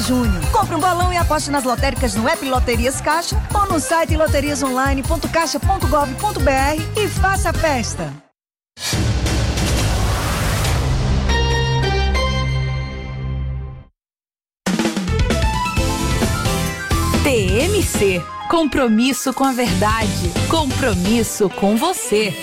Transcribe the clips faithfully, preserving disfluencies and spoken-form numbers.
junho. Compre um bolão e aposte nas lotéricas no app Loterias Caixa ou no site loterias online ponto caixa ponto gov ponto br e faça a festa. T M C, compromisso com a verdade, compromisso com você.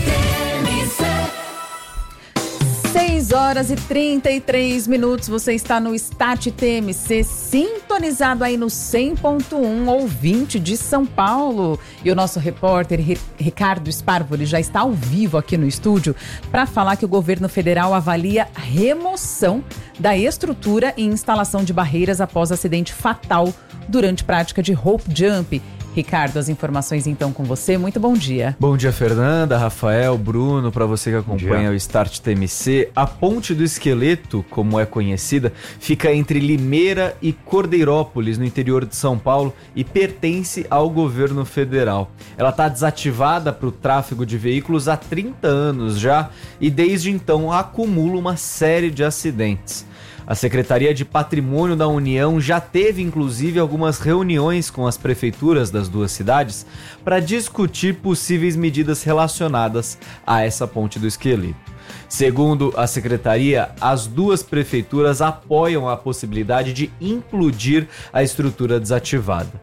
seis horas e trinta e três minutos, você está no Start T M C, sintonizado aí no cem ponto um, ouvinte de São Paulo. E o nosso repórter Ricardo Sparvoli já está ao vivo aqui no estúdio para falar que o governo federal avalia remoção da estrutura e instalação de barreiras após acidente fatal durante prática de rope jump. Ricardo, as informações então com você. Muito bom dia. Bom dia, Fernanda, Rafael, Bruno, para você que acompanha o Start T M C. A Ponte do Esqueleto, como é conhecida, fica entre Limeira e Cordeirópolis, no interior de São Paulo, e pertence ao governo federal. Ela está desativada para o tráfego de veículos há trinta anos já e desde então acumula uma série de acidentes. A Secretaria de Patrimônio da União já teve, inclusive, algumas reuniões com as prefeituras das duas cidades para discutir possíveis medidas relacionadas a essa Ponte do Esqueleto. Segundo a Secretaria, as duas prefeituras apoiam a possibilidade de implodir a estrutura desativada.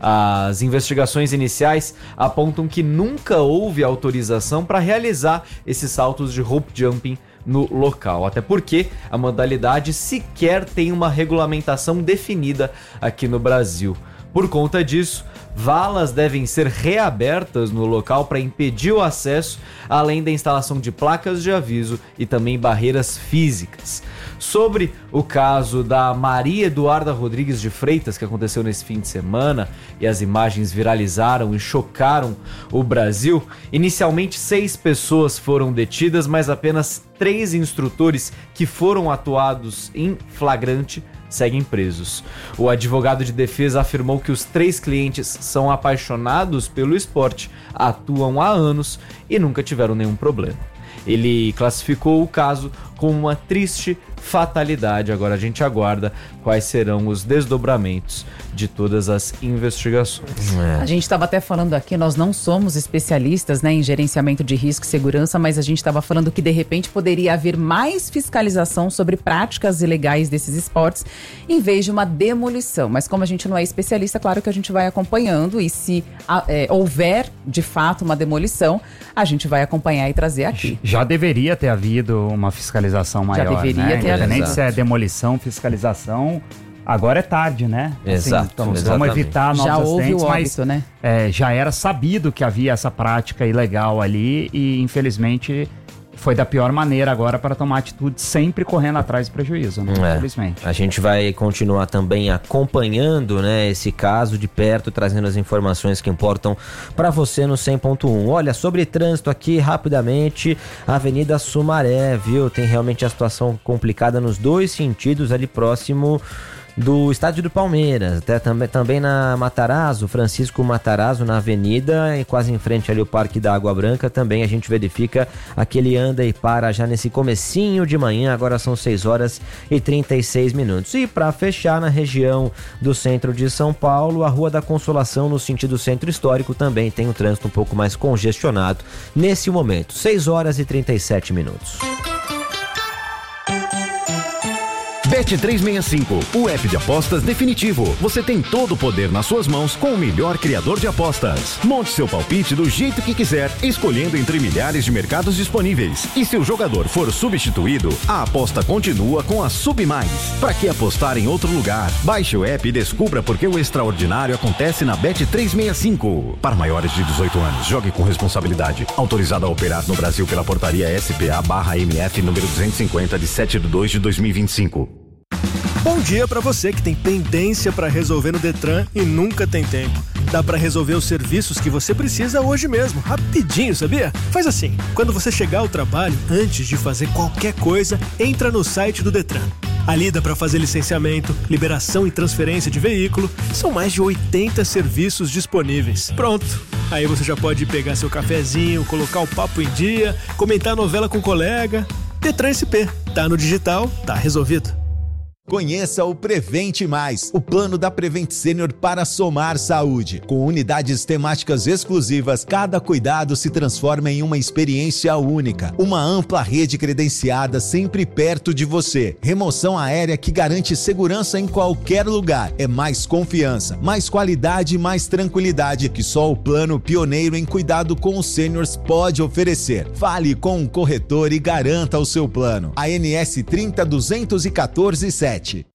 As investigações iniciais apontam que nunca houve autorização para realizar esses saltos de rope jumping no local, até porque a modalidade sequer tem uma regulamentação definida aqui no Brasil. Por conta disso, valas devem ser reabertas no local para impedir o acesso, além da instalação de placas de aviso e também barreiras físicas. Sobre o caso da Maria Eduarda Rodrigues de Freitas, que aconteceu nesse fim de semana, e as imagens viralizaram e chocaram o Brasil, inicialmente seis pessoas foram detidas, mas apenas três instrutores que foram atuados em flagrante seguem presos. O advogado de defesa afirmou que os três clientes são apaixonados pelo esporte, atuam há anos e nunca tiveram nenhum problema. Ele classificou o caso como uma triste fatalidade. Agora a gente aguarda quais serão os desdobramentos de todas as investigações. É. A gente estava até falando aqui, nós não somos especialistas, né, em gerenciamento de risco e segurança, mas a gente estava falando que de repente poderia haver mais fiscalização sobre práticas ilegais desses esportes em vez de uma demolição. Mas como a gente não é especialista, claro que a gente vai acompanhando e se é, houver de fato uma demolição, a gente vai acompanhar e trazer aqui. Já deveria ter havido uma fiscalização maior, Já deveria né? ter. Independente se é demolição, fiscalização, agora é tarde, né? Exato. Assim, então, exatamente. vamos evitar novos já houve acidentes, o óbito, mas né? é, já era sabido que havia essa prática ilegal ali e, infelizmente, foi da pior maneira agora para tomar atitude, sempre correndo atrás do prejuízo, né? É. Infelizmente. A gente vai continuar também acompanhando, né, esse caso de perto, trazendo as informações que importam para você no cem ponto um. Olha, sobre trânsito aqui, rapidamente, Avenida Sumaré, viu? Tem realmente a situação complicada nos dois sentidos, ali próximo do estádio do Palmeiras, até também, também na Matarazzo, Francisco Matarazzo, na avenida, e quase em frente ali o Parque da Água Branca, também a gente verifica aquele anda e para já nesse comecinho de manhã, agora são seis horas e trinta e seis minutos. E para fechar, na região do centro de São Paulo, a Rua da Consolação, no sentido centro histórico, também tem um trânsito um pouco mais congestionado nesse momento, seis horas e trinta e sete minutos. Bet trezentos e sessenta e cinco, o app de apostas definitivo. Você tem todo o poder nas suas mãos com o melhor criador de apostas. Monte seu palpite do jeito que quiser, escolhendo entre milhares de mercados disponíveis. E se o jogador for substituído, a aposta continua com a Submais. Para que apostar em outro lugar? Baixe o app e descubra por que o extraordinário acontece na Bet trezentos e sessenta e cinco. Para maiores de dezoito anos, jogue com responsabilidade. Autorizado a operar no Brasil pela portaria S P A barra M F número duzentos e cinquenta de sete de dois de dois mil e vinte e cinco. Bom dia para você que tem pendência para resolver no Detran e nunca tem tempo. Dá para resolver os serviços que você precisa hoje mesmo, rapidinho, sabia? Faz assim, quando você chegar ao trabalho, antes de fazer qualquer coisa, entra no site do Detran. Ali dá para fazer licenciamento, liberação e transferência de veículo. São mais de oitenta serviços disponíveis. Pronto! Aí você já pode pegar seu cafezinho, colocar o papo em dia, comentar a novela com o colega. Detran S P. Tá no digital, tá resolvido. Conheça o Prevente Mais, o plano da Prevent Senior para somar saúde. Com unidades temáticas exclusivas, cada cuidado se transforma em uma experiência única. Uma ampla rede credenciada sempre perto de você. Remoção aérea que garante segurança em qualquer lugar. É mais confiança, mais qualidade e mais tranquilidade que só o plano pioneiro em cuidado com os sêniors pode oferecer. Fale com um corretor e garanta o seu plano. A N S trinta duzentos e quatorze sete.